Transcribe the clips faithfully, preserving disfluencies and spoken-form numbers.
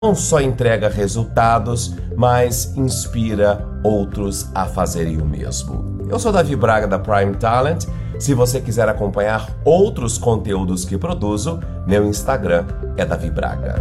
não só entrega resultados, mas inspira outros a fazerem o mesmo. Eu sou Davi Braga da Prime Talent. Se você quiser acompanhar outros conteúdos que produzo, meu Instagram é Davi Braga.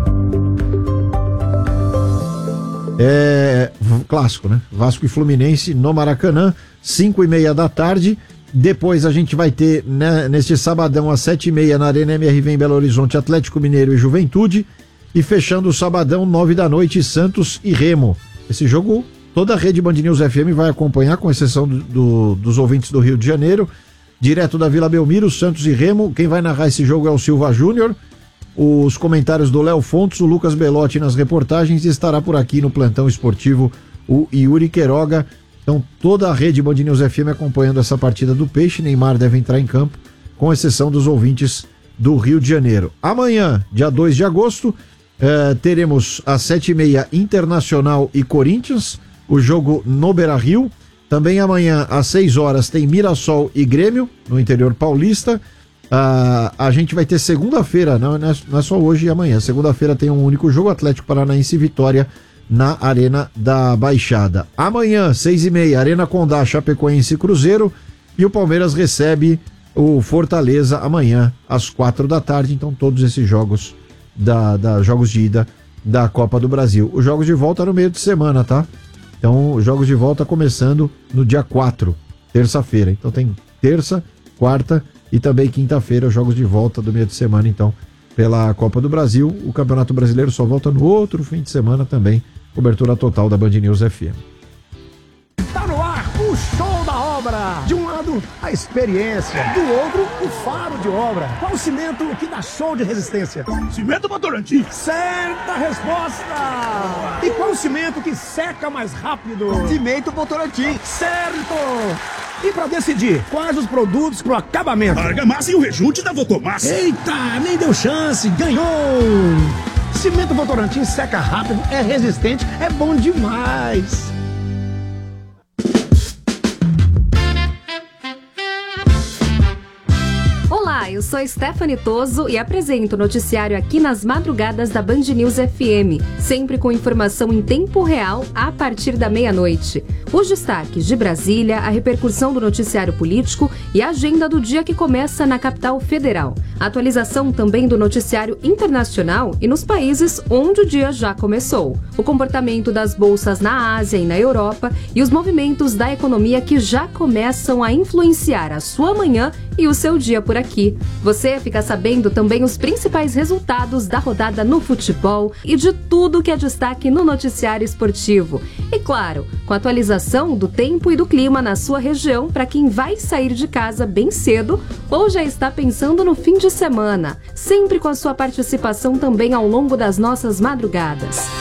É clássico, né? Vasco e Fluminense no Maracanã, cinco e meia da tarde. Depois a gente vai ter, né, neste sabadão às sete e meia na Arena M R V em Belo Horizonte, Atlético Mineiro e Juventude. E fechando o sabadão, nove da noite, Santos e Remo. Esse jogo, toda a rede Band News F M vai acompanhar, com exceção do, do, dos ouvintes do Rio de Janeiro. Direto da Vila Belmiro, Santos e Remo. Quem vai narrar esse jogo é o Silva Júnior. Os comentários do Léo Fontes, o Lucas Belotti nas reportagens, e estará por aqui no plantão esportivo o Yuri Queiroga. Então toda a rede Band News F M acompanhando essa partida do Peixe. Neymar deve entrar em campo, com exceção dos ouvintes do Rio de Janeiro. Amanhã, dia dois de agosto, eh, teremos às sete e meia Internacional e Corinthians, o jogo no Beira-Rio. Também amanhã às seis horas tem Mirassol e Grêmio no interior paulista. Ah, a gente vai ter segunda-feira, não, não é só hoje e amanhã, segunda-feira tem um único jogo, Atlético Paranaense e Vitória na Arena da Baixada. Amanhã, seis e meia, Arena Condá, Chapecoense e Cruzeiro, e o Palmeiras recebe o Fortaleza amanhã às quatro da tarde. Então todos esses jogos da, da jogos de ida da Copa do Brasil. Os jogos de volta no meio de semana, tá? Então os jogos de volta começando no dia quatro, terça-feira. Então tem terça, quarta e também quinta-feira, os jogos de volta do meio de semana, então, pela Copa do Brasil. O Campeonato Brasileiro só volta no outro fim de semana também. Cobertura total da Band News F M. Tá no ar o show da obra. De um lado, a experiência. Do outro, o faro de obra. Qual o cimento que dá show de resistência? Cimento Votorantim. Certa resposta. E qual o cimento que seca mais rápido? Cimento Votorantim. Certo. E pra decidir quais os produtos pro acabamento? Argamassa e o rejunte da Votomassa. Eita, nem deu chance, ganhou! Cimento Votorantim seca rápido, é resistente, é bom demais! Olá, eu sou Stephanie Toso e apresento o noticiário aqui nas madrugadas da Band News F M, sempre com informação em tempo real a partir da meia-noite. Os destaques de Brasília, a repercussão do noticiário político e a agenda do dia que começa na capital federal. Atualização também do noticiário internacional e nos países onde o dia já começou. O comportamento das bolsas na Ásia e na Europa e os movimentos da economia que já começam a influenciar a sua manhã e o seu dia por aqui. Você fica sabendo também os principais resultados da rodada no futebol e de tudo que é destaque no noticiário esportivo. E claro, com a atualização do tempo e do clima na sua região para quem vai sair de casa bem cedo ou já está pensando no fim de semana. Sempre com a sua participação também ao longo das nossas madrugadas.